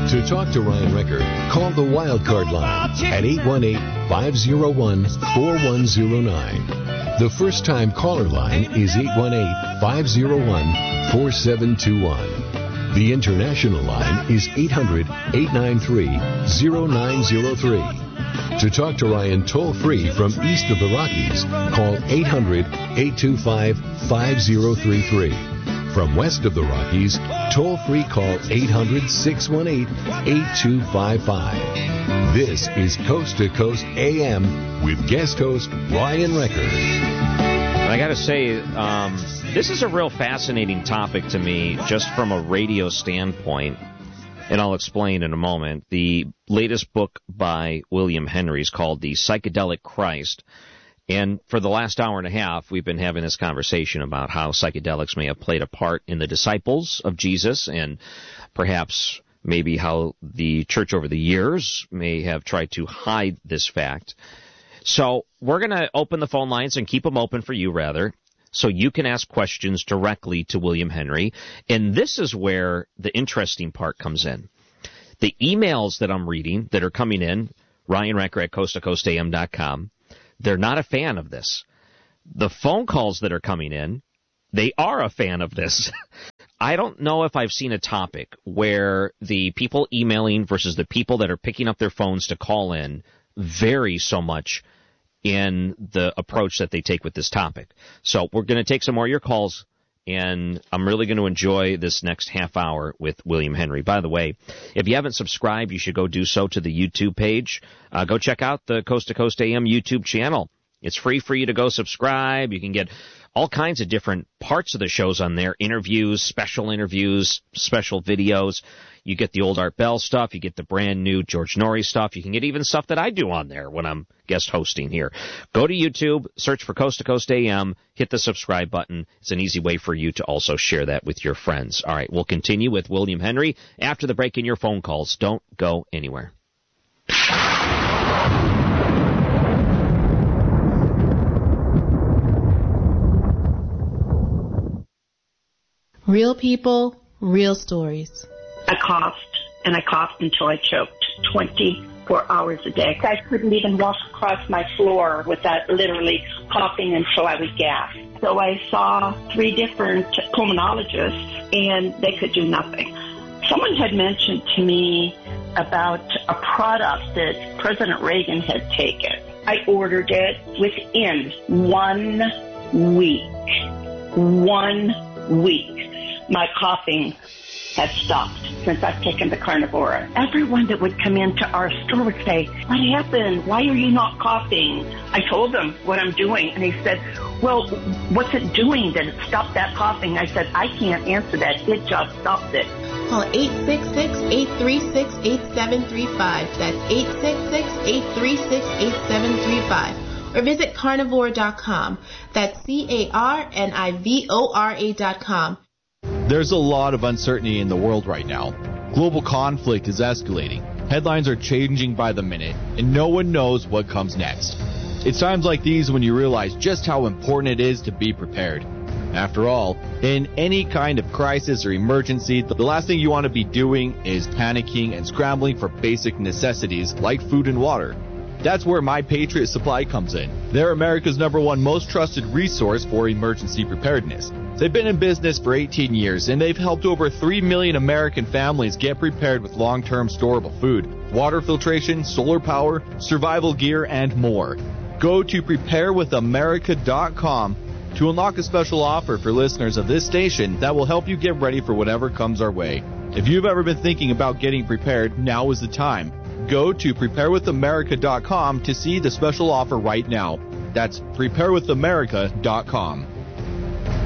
To talk to Ryan Recker, call the Wildcard line at 818-501-4109. The first-time caller line is 818-501-4721. The international line is 800-893-0903. To talk to Ryan toll-free from east of the Rockies, call 800-825-5033. From west of the Rockies, toll-free call 800-618-8255. This is Coast to Coast AM with guest host Ryan Recker. I got to say, this is a real fascinating topic to me just from a radio standpoint, and I'll explain in a moment. The latest book by William Henry is called The Psychedelic Christ. And for the last hour and a half, we've been having this conversation about how psychedelics may have played a part in the disciples of Jesus, and perhaps maybe how the church over the years may have tried to hide this fact. So we're going to open the phone lines and keep them open for you, rather, so you can ask questions directly to William Henry. And this is where the interesting part comes in. The emails that I'm reading that are coming in, Ryan Recker at coasttocoastam.com, they're not a fan of this. The phone calls that are coming in, they are a fan of this. I don't know if I've seen a topic where the people emailing versus the people that are picking up their phones to call in vary so much in the approach that they take with this topic. So we're going to take some more of your calls, and I'm really going to enjoy this next half hour with William Henry. By the way, if you haven't subscribed, you should go do so to the YouTube page. Go check out the Coast to Coast AM YouTube channel. It's free for you to go subscribe. You can get all kinds of different parts of the shows on there, interviews, special videos. You get the old Art Bell stuff. You get the brand new George Norrie stuff. You can get even stuff that I do on there when I'm guest hosting here. Go to YouTube, search for Coast to Coast AM, hit the subscribe button. It's an easy way for you to also share that with your friends. All right, we'll continue with William Henry after the break in your phone calls. Don't go anywhere. Real people, real stories. I coughed until I choked 24 hours a day. I couldn't even walk across my floor without literally coughing until I would gasp. So I saw 3 different pulmonologists, and they could do nothing. Someone had mentioned to me about a product that President Reagan had taken. I ordered it within 1 week. 1 week. My coughing had stopped since I've taken the Carnivora. Everyone that would come into our store would say, "What happened? Why are you not coughing?" I told them what I'm doing, and he said, "Well, what's it doing that it stopped that coughing?" I said, "I can't answer that. It just stopped it." Call 866-836-8735. That's 866-836-8735. Or visit carnivore.com. That's carnivora.com. There's a lot of uncertainty in the world right now. Global conflict is escalating. Headlines are changing by the minute, and no one knows what comes next. It's times like these when you realize just how important it is to be prepared. After all, in any kind of crisis or emergency, the last thing you want to be doing is panicking and scrambling for basic necessities like food and water. That's where My Patriot Supply comes in. They're America's #1 most trusted resource for emergency preparedness. They've been in business for 18 years, and they've helped over 3 million American families get prepared with long-term storable food, water filtration, solar power, survival gear, and more. Go to preparewithamerica.com to unlock a special offer for listeners of this station that will help you get ready for whatever comes our way. If you've ever been thinking about getting prepared, now is the time. Go to preparewithamerica.com to see the special offer right now. That's preparewithamerica.com.